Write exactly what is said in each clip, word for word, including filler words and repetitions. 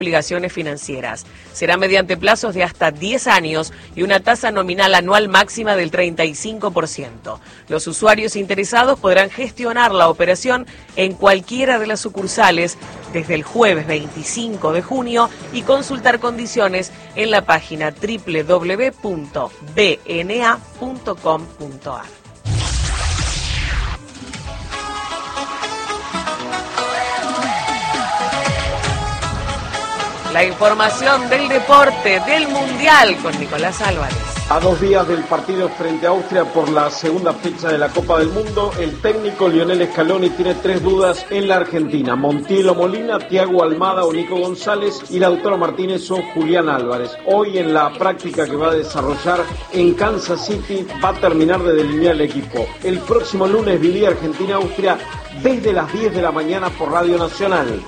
obligaciones financieras. Será mediante plazos de hasta diez años y una tasa nominal anual máxima del treinta y cinco por ciento. Los usuarios interesados podrán gestionar la operación en cualquiera de las sucursales desde el jueves veinticinco de junio y consultar condiciones en la página doble u doble u doble u punto b n a punto com punto a r. La información del deporte, del Mundial, con Nicolás Álvarez. A dos días del partido frente a Austria por la segunda fecha de la Copa del Mundo, el técnico Lionel Scaloni tiene tres dudas en la Argentina. Montiel Molina, Thiago Almada o Nico González y Lautaro Martínez o Julián Álvarez. Hoy en la práctica que va a desarrollar en Kansas City va a terminar de delinear el equipo. El próximo lunes vivía Argentina-Austria desde las diez de la mañana por Radio Nacional.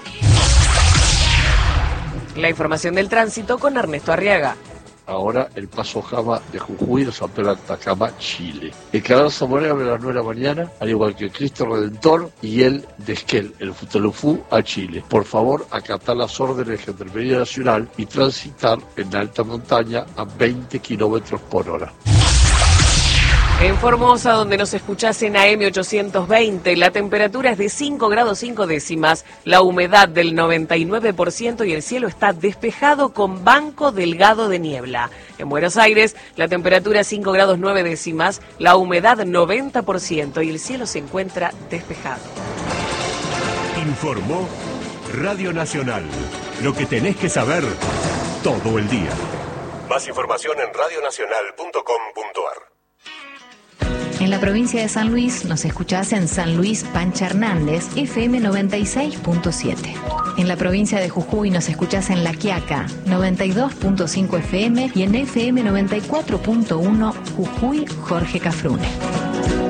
La información del tránsito con Ernesto Arriaga. Ahora el paso Jama de Jujuy a San Pedro de Atacama, Chile. El canal Zamorano abre a las nueve de la mañana, al igual que el Cristo Redentor y el de Esquel, el Futalufú a Chile. Por favor, acatar las órdenes de Gendarmería Nacional y transitar en la alta montaña a veinte kilómetros por hora. En Formosa, donde nos escuchás en A M ochocientos veinte, la temperatura es de cinco grados cinco décimas, la humedad del noventa y nueve por ciento y el cielo está despejado con banco delgado de niebla. En Buenos Aires, la temperatura es cinco grados nueve décimas, la humedad noventa por ciento y el cielo se encuentra despejado. Informó Radio Nacional. Lo que tenés que saber todo el día. Más información en radio nacional punto com punto a r. En la provincia de San Luis nos escuchás en San Luis Pancha Hernández, F M noventa y seis punto siete. En la provincia de Jujuy nos escuchás en La Quiaca, noventa y dos punto cinco F M y en F M noventa y cuatro punto uno Jujuy Jorge Cafrune.